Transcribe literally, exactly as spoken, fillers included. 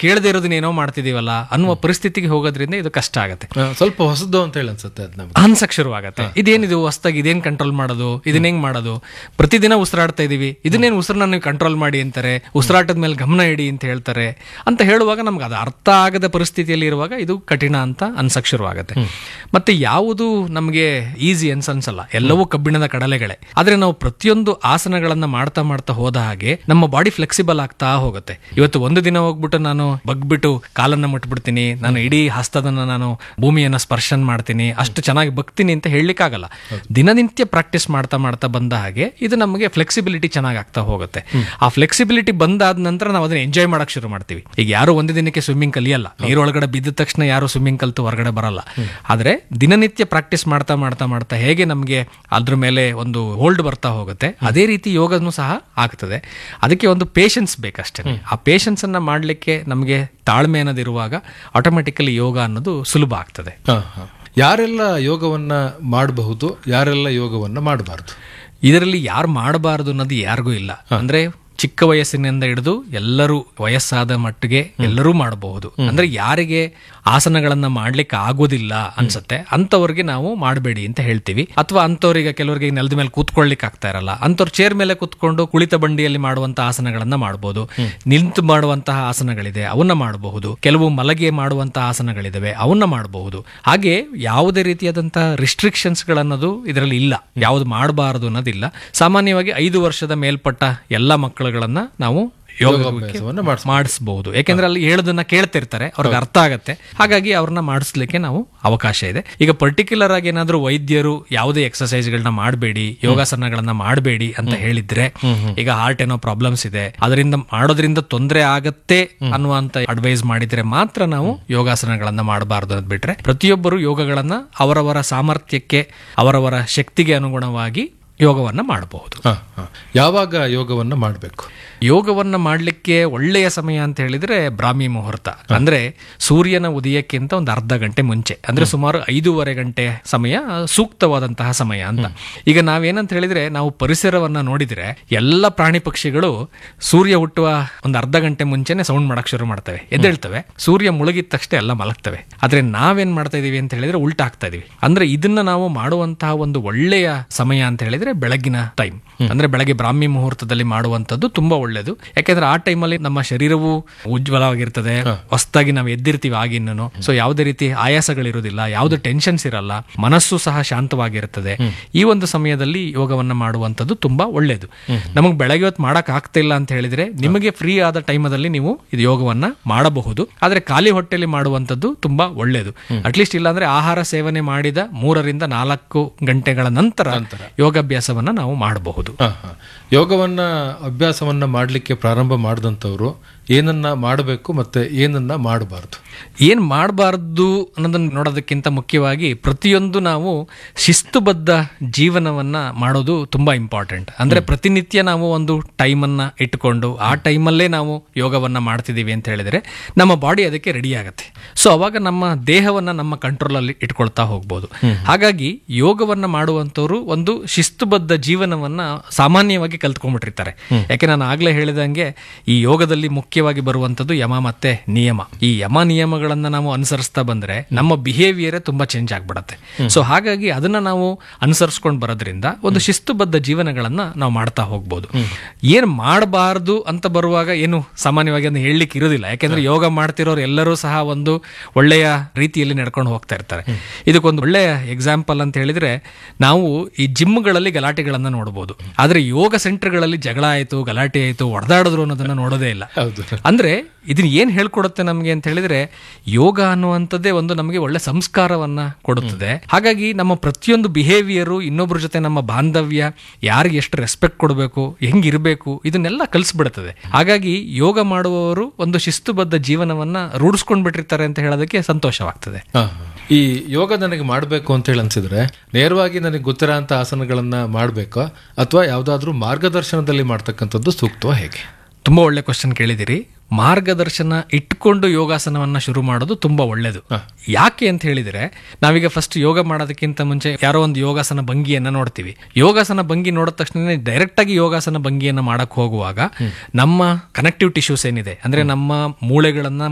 ಕೇಳದೆ ಇರೋದನ್ನ ಏನೋ ಮಾಡ್ತಿದೀವಲ್ಲ ಅನ್ನುವ ಪರಿಸ್ಥಿತಿಗೆ ಹೋಗೋದ್ರಿಂದ ಇದು ಕಷ್ಟ ಆಗುತ್ತೆ. ಸ್ವಲ್ಪ ಹೊಸದು ಅಂತ ಹೇಳಿ ಅನ್ಸುತ್ತೆ, ಅನ್ಸಕ್ ಶುರು ಆಗತ್ತೆ. ಇದೇನಿದು ಹೊಸದಾಗಿ, ಇದೇನ್ ಕಂಟ್ರೋಲ್ ಮಾಡೋದು, ಇದನ್ನ ಹೆಂಗ್ ಮಾಡೋದು, ಪ್ರತಿದಿನ ಉಸಿರಾಡ್ತಾ ಇದೀವಿ, ಇದನ್ನೇನು ಉಸಿರನ್ನ ನೀವು ಕಂಟ್ರೋಲ್ ಮಾಡಿ ಅಂತಾರೆ, ಉಸಿರಾಟದ ಮೇಲೆ ಗಮನ ಇಡಿ ಅಂತ ಹೇಳ್ತಾರೆ ಅಂತ ಹೇಳುವಾಗ ನಮ್ಗೆ ಅದು ಅರ್ಥ ಆಗದ ಪರಿಸ್ಥಿತಿಯಲ್ಲಿ ಇರುವಾಗ ಇದು ಕಠಿಣ ಅಂತ ಅನ್ಸಕ್ ಶುರು ಆಗುತ್ತೆ. ಮತ್ತೆ ಯಾವುದು ನಮಗೆ ಈಸಿ ಅನ್ಸ ಅನ್ಸಲ್ಲ, ಎಲ್ಲವೂ ಕಬ್ಬಿಣದ ಕಡಲೆಗಳೇ. ಆದ್ರೆ ನಾವು ಪ್ರತಿಯೊಂದು ಆಸನಗಳನ್ನ ಮಾಡ್ತಾ ಮಾಡ್ತಾ ಹೋದ ಹಾಗೆ ನಮ್ಮ ಬಾಡಿ ಫ್ಲೆಕ್ಸಿಬಲ್ ಆಗ್ತಾ ಹೋಗುತ್ತೆ. ಇವತ್ತು ಒಂದು ದಿನ ಹೋಗ್ಬಿಟ್ಟು ನಾನು ಬಗ್ಬಿಟ್ಟು ಕಾಲನ್ನ ಮುಟ್ಬಿಡ್ತೀನಿ, ನಾನು ಇಡೀ ಹಸ್ತದನ್ನ ನಾನು ಭೂಮಿಯನ್ನ ಸ್ಪರ್ಶನ್ ಮಾಡ್ತೀನಿ, ಅಷ್ಟು ಚೆನ್ನಾಗಿ ಬಗ್ತೀನಿ ಅಂತ ಹೇಳಲಿಕ್ಕಾಗಲ್ಲ. ದಿನನಿತ್ಯ ಪ್ರಾಕ್ಟೀಸ್ ಮಾಡ್ತಾ ಮಾಡ್ತಾ ಬಂದ ಹಾಗೆ ಇದು ನಮಗೆ ಫ್ಲೆಕ್ಸಿಬಿಲಿಟಿ ಚೆನ್ನಾಗಿ ಆಗ್ತಾ ಹೋಗುತ್ತೆ. ಆ ಫ್ಲೆಕ್ಸಿಬಿಲಿಟಿ ಬಂದಾದ ನಂತರ ನಾವು ಅದನ್ನ ಎಂಜಾಯ್ ಮಾಡಕ್ ಶುರು ಮಾಡ್ತೀವಿ. ಈಗ ಯಾರು ಒಂದು ದಿನಕ್ಕೆ ಸ್ವಿಮ್ಮಿಂಗ್ ಕಲಿಯಲ್ಲ, ನೀರೊಳಗಡೆ ಬಿದ್ದ ತಕ್ಷಣ ಯಾರು ಸ್ವಿಮ್ಮಿಂಗ್ ಕಲ್ತು ಹೊರಗಡೆ ಬರಲ್ಲ. ಆದ್ರೆ ದಿನನಿತ್ಯ ಪ್ರಾಕ್ಟೀಸ್ ಮಾಡ್ತಾ ಮಾಡ್ತಾ ಮಾಡ್ತಾ ಹೇಗೆ ನಮಗೆ ಅದ್ರ ಮೇಲೆ ಒಂದು ಹೋಲ್ಡ್ ಬರ್ತಾ ಹೋಗುತ್ತೆ, ಅದೇ ರೀತಿ ಯೋಗನೂ ಸಹ ಆಗ್ತದೆ. ಅದಕ್ಕೆ ಒಂದು ಪೇಷನ್ಸ್ ಬೇಕಷ್ಟೇ. ಆ ಪೇಷನ್ಸ್ ಅನ್ನ ಮಾಡ್ಲಿಕ್ಕೆ ನಮಗೆ ತಾಳ್ಮೆ ಅನ್ನೋದಿರುವಾಗ ಆಟೋಮೆಟಿಕಲಿ ಯೋಗ ಅನ್ನೋದು ಸುಲಭ ಆಗ್ತದೆ. ಯಾರೆಲ್ಲ ಯೋಗವನ್ನ ಮಾಡಬಹುದು, ಯಾರೆಲ್ಲ ಯೋಗವನ್ನ ಮಾಡಬಾರದು? ಇದರಲ್ಲಿ ಯಾರು ಮಾಡಬಾರದು ಅನ್ನೋದು ಯಾರಿಗೂ ಇಲ್ಲ. ಅಂದ್ರೆ ಚಿಕ್ಕ ವಯಸ್ಸಿನಿಂದ ಹಿಡಿದು ಎಲ್ಲರೂ ವಯಸ್ಸಾದ ಮಟ್ಟಿಗೆ ಎಲ್ಲರೂ ಮಾಡಬಹುದು. ಅಂದ್ರೆ ಯಾರಿಗೆ ಆಸನಗಳನ್ನ ಮಾಡ್ಲಿಕ್ಕೆ ಆಗೋದಿಲ್ಲ ಅನ್ಸುತ್ತೆ ಅಂತವ್ರಿಗೆ ನಾವು ಮಾಡಬೇಡಿ ಅಂತ ಹೇಳ್ತೀವಿ. ಅಥವಾ ಅಂತವ್ರಿಗೆ ಕೆಲವರಿಗೆ ನೆಲದ ಮೇಲೆ ಕೂತ್ಕೊಳ್ಲಿಕ್ಕೆ ಆಗ್ತಾ ಇರಲ್ಲ, ಅಂತವ್ರ ಚೇರ್ ಮೇಲೆ ಕೂತ್ಕೊಂಡು ಕುಳಿತ ಬಂಡಿಯಲ್ಲಿ ಮಾಡುವಂತಹ ಆಸನಗಳನ್ನ ಮಾಡಬಹುದು. ನಿಂತು ಮಾಡುವಂತಹ ಆಸನಗಳಿದೆ, ಅವನ್ನ ಮಾಡಬಹುದು. ಕೆಲವು ಮಲಗೆ ಮಾಡುವಂತಹ ಆಸನಗಳಿದಾವೆ, ಅವನ್ನ ಮಾಡಬಹುದು. ಹಾಗೆ ಯಾವುದೇ ರೀತಿಯಾದಂತಹ ರಿಸ್ಟ್ರಿಕ್ಷನ್ಸ್ ಗಳನ್ನೋದು ಇದರಲ್ಲಿ ಇಲ್ಲ, ಯಾವ್ದು ಮಾಡಬಾರದು ಅನ್ನೋದಿಲ್ಲ. ಸಾಮಾನ್ಯವಾಗಿ ಐದು ವರ್ಷದ ಮೇಲ್ಪಟ್ಟ ಎಲ್ಲ ಮಕ್ಕಳುಗಳನ್ನ ನಾವು ಯೋಗ ಮಾಡಿಸಬಹುದು. ಯಾಕೆಂದ್ರೆ ಅಲ್ಲಿ ಹೇಳೋದನ್ನ ಕೇಳ್ತಿರ್ತಾರೆ, ಅವ್ರಿಗೆ ಅರ್ಥ ಆಗತ್ತೆ. ಹಾಗಾಗಿ ಅವ್ರನ್ನ ಮಾಡಿಸ್ಲಿಕ್ಕೆ ನಾವು ಅವಕಾಶ ಇದೆ. ಈಗ ಪರ್ಟಿಕ್ಯುಲರ್ ಆಗಿ ಏನಾದ್ರೂ ವೈದ್ಯರು ಯಾವುದೇ ಎಕ್ಸರ್ಸೈಸ್ ಗಳನ್ನ ಮಾಡಬೇಡಿ, ಯೋಗಾಸನಗಳನ್ನ ಮಾಡಬೇಡಿ ಅಂತ ಹೇಳಿದ್ರೆ, ಈಗ ಹಾರ್ಟ್ ಏನೋ ಪ್ರಾಬ್ಲಮ್ಸ್ ಇದೆ, ಅದರಿಂದ ಮಾಡೋದ್ರಿಂದ ತೊಂದರೆ ಆಗತ್ತೆ ಅನ್ನುವಂತ ಅಡ್ವೈಸ್ ಮಾಡಿದ್ರೆ ಮಾತ್ರ ನಾವು ಯೋಗಾಸನಗಳನ್ನ ಮಾಡಬಾರ್ದು ಅಂತ ಬಿಟ್ರೆ, ಪ್ರತಿಯೊಬ್ಬರು ಯೋಗಗಳನ್ನ ಅವರವರ ಸಾಮರ್ಥ್ಯಕ್ಕೆ ಅವರವರ ಶಕ್ತಿಗೆ ಅನುಗುಣವಾಗಿ ಯೋಗವನ್ನ ಮಾಡಬಹುದು. ಯಾವಾಗ ಯೋಗವನ್ನ ಮಾಡಬೇಕು? ಯೋಗವನ್ನ ಮಾಡಲಿಕ್ಕೆ ಒಳ್ಳೆಯ ಸಮಯ ಅಂತ ಹೇಳಿದ್ರೆ ಬ್ರಾಹ್ಮಿ ಮುಹೂರ್ತ, ಅಂದ್ರೆ ಸೂರ್ಯನ ಉದಯಕ್ಕಿಂತ ಒಂದು ಅರ್ಧ ಗಂಟೆ ಮುಂಚೆ, ಅಂದ್ರೆ ಸುಮಾರು ಐದೂವರೆ ಗಂಟೆ ಸಮಯ ಸೂಕ್ತವಾದಂತಹ ಸಮಯ ಅಂತ. ಈಗ ನಾವೇನಂತ ಹೇಳಿದ್ರೆ, ನಾವು ಪರಿಸರವನ್ನ ನೋಡಿದ್ರೆ ಎಲ್ಲ ಪ್ರಾಣಿ ಪಕ್ಷಿಗಳು ಸೂರ್ಯ ಹುಟ್ಟುವ ಒಂದು ಅರ್ಧ ಗಂಟೆ ಮುಂಚೆನೆ ಸೌಂಡ್ ಮಾಡಕ್ ಶುರು ಮಾಡ್ತವೆ, ಎದ್ದೇಳ್ತವೆ. ಸೂರ್ಯ ಮುಳುಗಿದ ತಕ್ಷಣ ಎಲ್ಲ ಮಲಗ್ತವೆ. ಆದ್ರೆ ನಾವೇನ್ ಮಾಡ್ತಾ ಇದೀವಿ ಅಂತ ಹೇಳಿದ್ರೆ ಉಲ್ಟಾ ಆಗ್ತಾ ಇದೀವಿ. ಅಂದ್ರೆ ಇದನ್ನ ನಾವು ಮಾಡುವಂತಹ ಒಂದು ಒಳ್ಳೆಯ ಸಮಯ ಅಂತ ಹೇಳಿದ್ರೆ ಬೆಳಗಿನ ಟೈಮ್, ಅಂದ್ರೆ ಬೆಳಗ್ಗೆ ಬ್ರಾಹ್ಮಿ ಮುಹೂರ್ತದಲ್ಲಿ ಮಾಡುವಂತದ್ದು ತುಂಬಾ ಒಳ್ಳೇದು. ಯಾಕೆಂದ್ರೆ ಆ ಟೈಮಲ್ಲಿ ನಮ್ಮ ಶರೀರವು ಉಜ್ವಲವಾಗಿರ್ತದೆ, ಹೊಸದಾಗಿ ನಾವು ಎದ್ದಿರ್ತೀವಿ ಆಗಿನ್ನೂ. ಸೊ ಯಾವುದೇ ರೀತಿ ಆಯಾಸಗಳಿರುವುದಿಲ್ಲ, ಯಾವುದೇ ಟೆನ್ಷನ್ಸ್ ಇರಲ್ಲ, ಮನಸ್ಸು ಸಹ ಶಾಂತವಾಗಿರ್ತದೆ. ಈ ಒಂದು ಸಮಯದಲ್ಲಿ ಯೋಗವನ್ನ ಮಾಡುವಂತದ್ದು ತುಂಬಾ ಒಳ್ಳೇದು. ನಮಗೆ ಬೆಳಗ್ಗೆ ಹೊತ್ತು ಮಾಡಕ್ ಆಗ್ತಿಲ್ಲ ಅಂತ ಹೇಳಿದ್ರೆ, ನಿಮಗೆ ಫ್ರೀ ಆದ ಟೈಮಲ್ಲಿ ನೀವು ಇದು ಯೋಗವನ್ನ ಮಾಡಬಹುದು. ಆದ್ರೆ ಖಾಲಿ ಹೊಟ್ಟೆಯಲ್ಲಿ ಮಾಡುವಂತದ್ದು ತುಂಬಾ ಒಳ್ಳೇದು. ಅಟ್ಲೀಸ್ಟ್ ಇಲ್ಲಾಂದ್ರೆ ಆಹಾರ ಸೇವನೆ ಮಾಡಿದ ಮೂರರಿಂದ ನಾಲ್ಕು ಗಂಟೆಗಳ ನಂತರ ಯೋಗಾಭ್ಯಾಸವನ್ನ ನಾವು ಮಾಡಬಹುದು. ಯೋಗವನ್ನ ಅಭ್ಯಾಸವನ್ನ ಮಾಡಲಿಕ್ಕೆ ಪ್ರಾರಂಭ ಮಾಡಿದಂಥವ್ರು ಏನನ್ನ ಮಾಡಬೇಕು ಮತ್ತೆ ಏನನ್ನ ಮಾಡಬಾರ್ದು? ಏನ್ ಮಾಡಬಾರ್ದು ಅನ್ನೋದನ್ನ ನೋಡೋದಕ್ಕಿಂತ ಮುಖ್ಯವಾಗಿ ಪ್ರತಿಯೊಂದು ನಾವು ಶಿಸ್ತುಬದ್ಧ ಜೀವನವನ್ನ ಮಾಡೋದು ತುಂಬಾ ಇಂಪಾರ್ಟೆಂಟ್. ಅಂದ್ರೆ ಪ್ರತಿನಿತ್ಯ ನಾವು ಒಂದು ಟೈಮನ್ನ ಇಟ್ಟುಕೊಂಡು ಆ ಟೈಮಲ್ಲೇ ನಾವು ಯೋಗವನ್ನ ಮಾಡ್ತಿದೀವಿ ಅಂತ ಹೇಳಿದ್ರೆ ನಮ್ಮ ಬಾಡಿ ಅದಕ್ಕೆ ರೆಡಿ ಆಗುತ್ತೆ. ಸೊ ಅವಾಗ ನಮ್ಮ ದೇಹವನ್ನ ನಮ್ಮ ಕಂಟ್ರೋಲ್ ಅಲ್ಲಿ ಇಟ್ಕೊಳ್ತಾ ಹೋಗ್ಬೋದು. ಹಾಗಾಗಿ ಯೋಗವನ್ನ ಮಾಡುವಂತವ್ರು ಒಂದು ಶಿಸ್ತುಬದ್ಧ ಜೀವನವನ್ನ ಸಾಮಾನ್ಯವಾಗಿ ಕಲ್ತ್ಕೊಂಡ್ಬಿಟ್ಟಿರ್ತಾರೆ. ಯಾಕೆ ನಾನು ಆಗ್ಲೇ ಹೇಳಿದಂಗೆ ಈ ಯೋಗದಲ್ಲಿ ಮುಖ್ಯವಾಗಿ ಬರುವಂತದ್ದು ಯಮ ಮತ್ತೆ ನಿಯಮ. ಈ ಯಮ ನಿಯಮಗಳನ್ನ ನಾವು ಅನುಸರಿಸ್ತಾ ಬಂದ್ರೆ ನಮ್ಮ ಬಿಹೇವಿಯರ್ ತುಂಬಾ ಚೇಂಜ್ ಆಗ್ಬಿಡತ್ತೆ. ಸೊ ಹಾಗಾಗಿ ಅದನ್ನ ನಾವು ಅನುಸರಿಸ್ಕೊಂಡು ಬರೋದ್ರಿಂದ ಒಂದು ಶಿಸ್ತುಬದ್ಧ ಜೀವನಗಳನ್ನ ನಾವು ಮಾಡ್ತಾ ಹೋಗ್ಬೋದು. ಏನ್ ಮಾಡಬಾರ್ದು ಅಂತ ಬರುವಾಗ ಏನು ಸಾಮಾನ್ಯವಾಗಿ ಅದನ್ನ ಹೇಳಲಿಕ್ಕೆ ಇರೋದಿಲ್ಲ. ಯಾಕೆಂದ್ರೆ ಯೋಗ ಮಾಡ್ತಿರೋರು ಎಲ್ಲರೂ ಸಹ ಒಂದು ಒಳ್ಳೆಯ ರೀತಿಯಲ್ಲಿ ನಡ್ಕೊಂಡು ಹೋಗ್ತಾ ಇರ್ತಾರೆ. ಇದಕ್ಕೊಂದು ಒಳ್ಳೆಯ ಎಕ್ಸಾಂಪಲ್ ಅಂತ ಹೇಳಿದ್ರೆ, ನಾವು ಈ ಜಿಮ್ಗಳಲ್ಲಿ ಗಲಾಟೆಗಳನ್ನ ನೋಡಬಹುದು, ಆದ್ರೆ ಯೋಗ ಸೆಂಟರ್ಗಳಲ್ಲಿ ಜಗಳ ಆಯ್ತು, ಗಲಾಟೆ ಆಯ್ತು, ಹೊಡೆದಾಡಿದ್ರು ಅನ್ನೋದನ್ನ ನೋಡೋದೇ ಇಲ್ಲ. ಅಂದ್ರೆ ಇದನ್ನ ಏನ್ ಹೇಳ್ಕೊಡುತ್ತೆ ನಮ್ಗೆ ಅಂತ ಹೇಳಿದ್ರೆ, ಯೋಗ ಅನ್ನುವಂಥದ್ದೇ ಒಂದು ನಮಗೆ ಒಳ್ಳೆ ಸಂಸ್ಕಾರವನ್ನ ಕೊಡುತ್ತದೆ. ಹಾಗಾಗಿ ನಮ್ಮ ಪ್ರತಿಯೊಂದು ಬಿಹೇವಿಯರು, ಇನ್ನೊಬ್ಬರ ಜೊತೆ ನಮ್ಮ ಬಾಂಧವ್ಯ, ಯಾರಿಗೆ ಎಷ್ಟು ರೆಸ್ಪೆಕ್ಟ್ ಕೊಡಬೇಕು, ಹೆಂಗಿರ್ಬೇಕು, ಇದನ್ನೆಲ್ಲ ಕಲಿಸ್ಬಿಡುತ್ತದೆ. ಹಾಗಾಗಿ ಯೋಗ ಮಾಡುವವರು ಒಂದು ಶಿಸ್ತುಬದ್ಧ ಜೀವನವನ್ನ ರೂಢಿಸ್ಕೊಂಡ್ ಬಿಟ್ಟಿರ್ತಾರೆ ಅಂತ ಹೇಳೋದಕ್ಕೆ ಸಂತೋಷವಾಗ್ತದೆ. ಈ ಯೋಗ ನನಗೆ ಮಾಡಬೇಕು ಅಂತ ಹೇಳಿ ಅನ್ಸಿದ್ರೆ ನೇರವಾಗಿ ನನಗೆ ಗೊತ್ತಿರೋ ಅಂತ ಆಸನಗಳನ್ನ ಮಾಡಬೇಕಾ ಅಥವಾ ಯಾವ್ದಾದ್ರು ಮಾರ್ಗದರ್ಶನದಲ್ಲಿ ಮಾಡ್ತಕ್ಕಂಥದ್ದು ಸೂಕ್ತವಾ, ಹೇಗೆ? ತುಂಬಾ ಒಳ್ಳೆ ಕ್ವಶನ್ ಕೇಳಿದಿರಿ. ಮಾರ್ಗದರ್ಶನ ಇಟ್ಕೊಂಡು ಯೋಗಾಸನವನ್ನ ಶುರು ಮಾಡೋದು ತುಂಬಾ ಒಳ್ಳೇದು. ಯಾಕೆ ಅಂತ ಹೇಳಿದ್ರೆ, ನಾವೀಗ ಫಸ್ಟ್ ಯೋಗ ಮಾಡೋದಕ್ಕಿಂತ ಮುಂಚೆ ಯಾರೋ ಒಂದು ಯೋಗಾಸನ ಭಂಗಿಯನ್ನ ನೋಡ್ತೀವಿ. ಯೋಗಾಸನ ಭಂಗಿ ನೋಡಿದ ತಕ್ಷಣ ಡೈರೆಕ್ಟ್ ಆಗಿ ಯೋಗಾಸನ ಭಂಗಿಯನ್ನ ಮಾಡಕ್ ಹೋಗುವಾಗ ನಮ್ಮ ಕನೆಕ್ಟಿವ್ ಟಿಶ್ಯೂಸ್ ಏನಿದೆ, ಅಂದ್ರೆ ನಮ್ಮ ಮೂಳೆಗಳನ್ನ